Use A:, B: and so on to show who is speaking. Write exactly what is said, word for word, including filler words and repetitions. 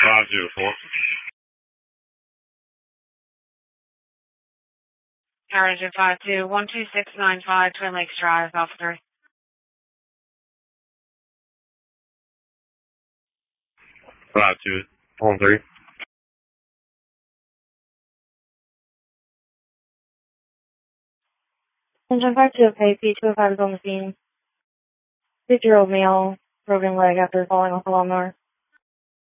A: five zero four.
B: Carriage five two one two six nine five, Twin Lakes Drive, Alpha three.
A: five two one three.
C: Engine five two, okay, P two oh five is on the scene. fifty-year-old male, broken leg after falling off a lawnmower.